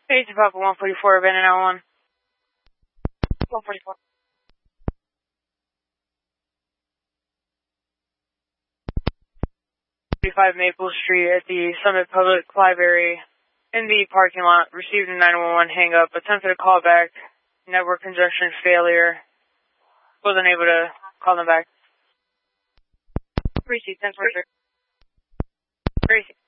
Hey, it's Papa 144, abandoned L1. 144. 35 Maple Street at the Summit Public Library in the parking lot. Received a 911 hang-up. Attempted to call back. Network conjunction failure. Wasn't able to call them back. Receipt, 10 for sure. Receipt.